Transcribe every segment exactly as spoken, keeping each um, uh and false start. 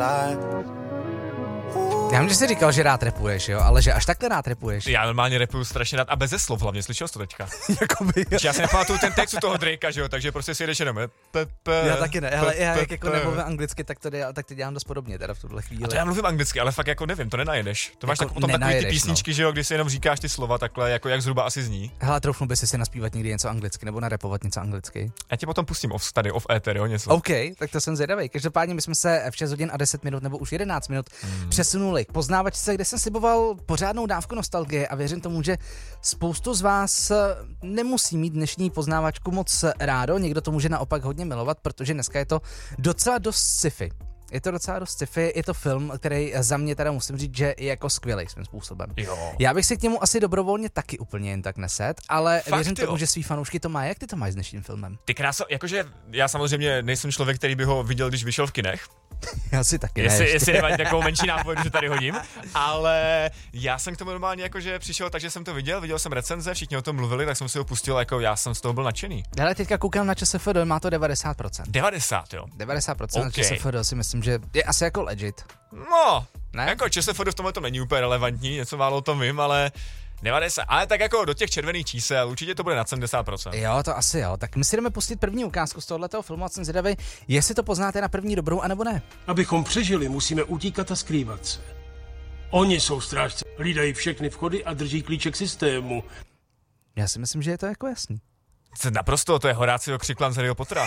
Já vím, že jsi říkal, že rád rapuješ, jo, ale že až takhle rád rapuješ. Já normálně rapuju strašně rád a beze slov hlavně, slyšel jsi to teďka? Jakoby, jo. Já si nepamatuju ten text u toho Drakea, že jo, takže prostě si jdeš jenom. P, p, Já taky ne, hele, já jak jako p, nemluvím anglicky, tak to, dělám, tak to dělám dost podobně teda v tuhle chvíli. A to já mluvím anglicky, ale fakt jako nevím, to nenajedeš. To máš Jako tak potom takový ty nenajedeš, písničky, no. že jo, kdy si jenom říkáš ty slova takhle, jako jak zhruba asi zní. Hele, troufnu by si si naspívat někdy něco anglicky, nebo narapovat něco anglicky. Já ti potom pustím off tady, off éter, jo, něco. OK, tak to jsem zvědavý. Každopádně my jsme se v šest hodin a deset minut nebo už jedenáct minut hmm. přesunuli k poznávačce, kde jsem sliboval pořádnou dávku nostalgie a věřím tomu, že spoustu z vás nemusí mít dnešní poznávačku moc rádo, někdo to může naopak hodně milovat, protože dneska je to docela dost sci-fi. Je to docela dost sci-fi, je to film, který za mě teda musím říct, že je jako skvělý svým způsobem. Jo. Já bych si k němu asi dobrovolně taky úplně jen tak neset, ale Fakt, věřím jo. tomu, že svý fanoušky to má. Jak ty to máš s dnešním filmem? Ty kráso, jakože já samozřejmě nejsem člověk, který by ho viděl, když vyšel v kinech. Já si taky Jestli, ne. jestli nemáte takovou menší nápovědu, že tady hodím, ale já jsem k tomu normálně jakože přišel, takže jsem to viděl, viděl jsem recenze, všichni o tom mluvili, tak jsem si ho pustil, jako já jsem z toho byl nadšený. Ale teďka koukám na ČSFD, má to devadesát procent. devadesát, jo. devadesát procent Okay. na ČSFD si myslím, že je asi jako legit. No, Ne? jako ČSFD v tomhle to není úplně relevantní, něco málo o tom vím, ale devadesát, ale tak jako do těch červených čísel, určitě to bude na sedmdesát procent. Jo, to asi jo. Tak my si jdeme pustit první ukázku z tohoto filmu a jsem zvědavý, jestli to poznáte na první dobrou, anebo ne. Abychom přežili, musíme utíkat a skrývat se. Oni jsou strážci, hlídají všechny vchody a drží klíček systému. Já si myslím, že je to jako jasný. Naprosto, to je Horácio Křiklan z Harryho Pottera.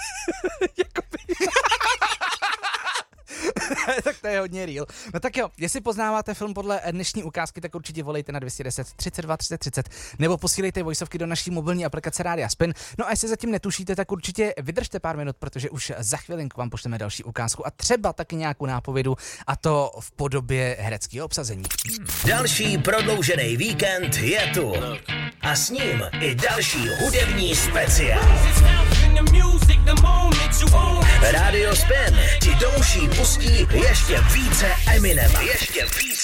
Tak to je hodně real. No tak jo, jestli poznáváte film podle dnešní ukázky, tak určitě volejte na dvě stě deset třicet dva třicet třicet nebo posílejte voiceovky do naší mobilní aplikace Rádia Spin. No a jestli zatím netušíte, tak určitě vydržte pár minut, protože už za chvilinku vám pošleme další ukázku a třeba taky nějakou nápovědu, a to v podobě hereckého obsazení. Další prodloužený víkend je tu. A s ním i další hudební speciál. Radio Spin ti do uší pustí ještě více Eminema. Ještě více